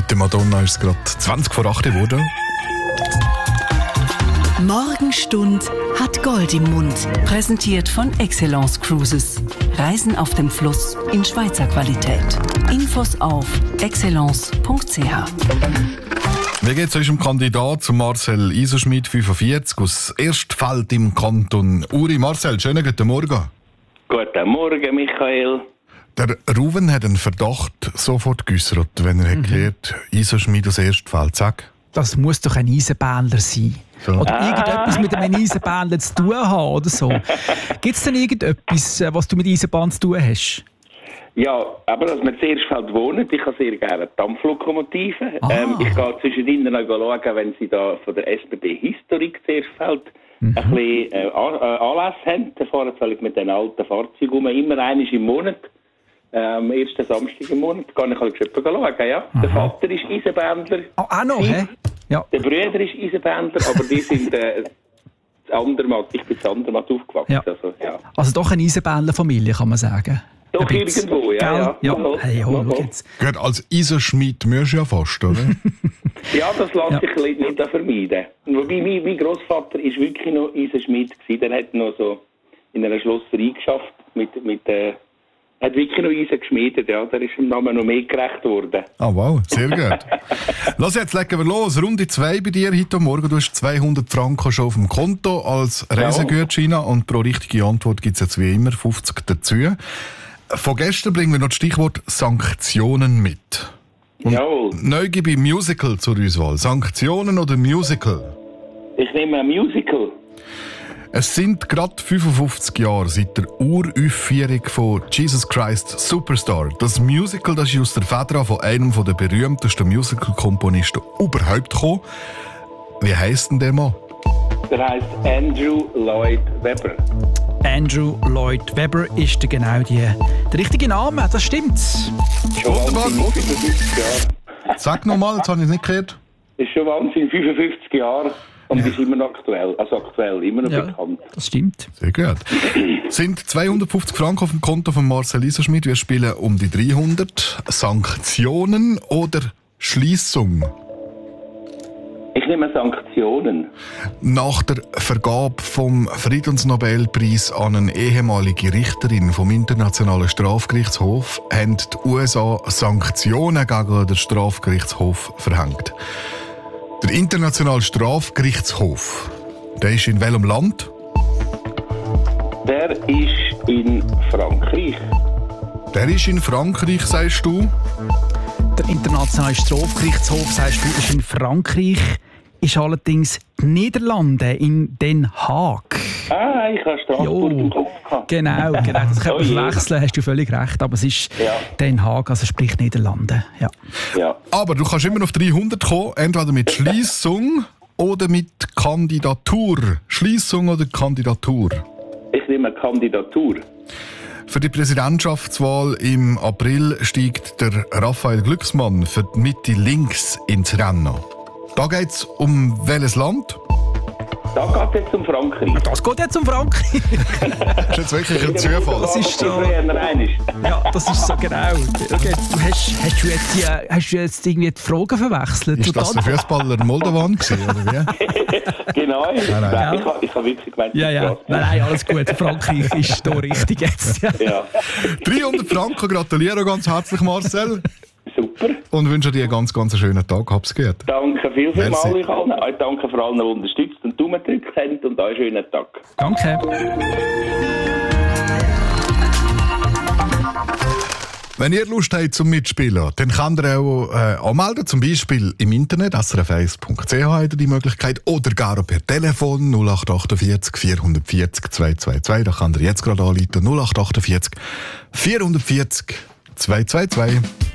Mit der Madonna ist es gerade 20 vor 8 geworden. Morgenstund hat Gold im Mund. Präsentiert von Excellence Cruises. Reisen auf dem Fluss in Schweizer Qualität. Infos auf excellence.ch. Wie geht es unserem Kandidat zu Marcel Iserschmidt, 45, aus Erstfeld im Kanton Uri? Marcel, schönen guten Morgen. Guten Morgen, Michael. Der Ruven hat einen Verdacht sofort geäussert, wenn er erklärt, Iserschmidt aus Erstfeld. Sag. Das muss doch ein Eisenbahner sein. So. Oder irgendetwas mit einem Eisenbahner zu tun haben oder so. Gibt es denn irgendetwas, was du mit Eisenbahn zu tun hast? Ja, aber dass wir zuerst wohnen, ich habe sehr gerne Dampflokomotiven. Ich gehe zwischendrin noch schauen, wenn sie da von der SPD Historik zuerst ein bisschen Anlass haben. Dann fahren sie mit den alten Fahrzeugen um, immer einmal im Monat. Am ersten Samstag im Monat kann ich halt schauen, ja. Der Vater ist Eisenbahner. Oh, auch noch, hä? Ja. Der Bruder ist Eisenbahner, aber die sind Andermatt. Ich bin in Andermatt aufgewachsen. Ja. Ja. Also doch eine Eisenbahner-Familie, kann man sagen. Doch irgendwo, ja. Hey, schau jetzt. Gut, als Iserschmidt musst du ja fast, oder? Ja, das lässt sich nicht vermeiden. Wobei mein Grossvater ist wirklich noch Eisenschmied gewesen. Der hat noch so in einer Schlosserei geschafft hat wirklich noch Eisen geschmiedet, ja. Der ist dem Namen noch mehr gerecht worden. Ah, wow, sehr gut. Lass jetzt, legen wir los. Runde 2 bei dir heute Morgen. Du hast 200 Franken schon auf dem Konto als Reisegutschein und pro richtige Antwort gibt es jetzt wie immer 50 dazu. Von gestern bringen wir noch das Stichwort Sanktionen mit. Jawohl. Neu gebe ich Musical zur Auswahl. Sanktionen oder Musical? Ich nehme ein Musical. Es sind gerade 55 Jahre seit der Uraufführung von Jesus Christ Superstar. Das Musical, das ist aus der Feder von einem der berühmtesten Musical-Komponisten überhaupt gekommen. Wie heisst denn der Mann? Der heisst Andrew Lloyd Webber. Andrew Lloyd Webber ist der richtige Name, das stimmt. Schon Wunderbar. wahnsinnig 55 Jahre. Sag nochmal, jetzt habe ich es nicht gehört. Ist schon wahnsinnig 55 Jahre. Und ist immer noch aktuell, immer noch bekannt. Das stimmt. Sehr gut. Sind 250 Franken auf dem Konto von Marcel Iserschmidt. Wir spielen um die 300. Sanktionen oder Schliessung? Ich nehme Sanktionen. Nach der Vergabe vom Friedensnobelpreis an eine ehemalige Richterin vom Internationalen Strafgerichtshof haben die USA Sanktionen gegen den Strafgerichtshof verhängt. Der Internationale Strafgerichtshof, der ist in welchem Land? Der ist in Frankreich. Der ist in Frankreich, sagst du? Der Internationale Strafgerichtshof, sagst du, ist in Frankreich, ist allerdings die Niederlande in Den Haag. Ah, ich habe Straßburg im Kopf gehabt. Genau, das kann man verwechseln, hast du völlig recht, aber es ist Den Haag, also sprich Niederlande. Ja. Aber du kannst immer auf 300 kommen, entweder mit Schliessung oder mit Kandidatur. Schliessung oder Kandidatur? Ich nehme Kandidatur. Für die Präsidentschaftswahl im April steigt der Raphael Glucksmann für die Mitte links ins Rennen. Da geht es um welches Land? Da geht es jetzt um Frankreich. Das geht jetzt um Frankreich. Das ist jetzt wirklich ein Zufall. Das ist so. Ja, das ist so genau. Okay, hast du jetzt irgendwie die Fragen verwechselt? Ist das der Fußballer Moldovan gewesen, oder wie? Genau. Nein. Ich habe wirklich gemeint, Ja. Nein, alles gut. Frankreich ist da richtig jetzt. Ja. 300 Franken, gratuliere ganz herzlich, Marcel. Super. Und wünsche dir einen ganz schönen Tag. Hab's gut. Danke vielmals euch allen. Danke für allen, die unterstützt und Daumen gedrückt haben. Und einen schönen Tag. Danke. Wenn ihr Lust habt zum Mitspielen, dann könnt ihr auch anmelden, zum Beispiel im Internet, srf1.ch habt ihr die Möglichkeit, oder gar per Telefon 0848 440 222. Da könnt ihr jetzt gerade anrufen, 0848 440 222.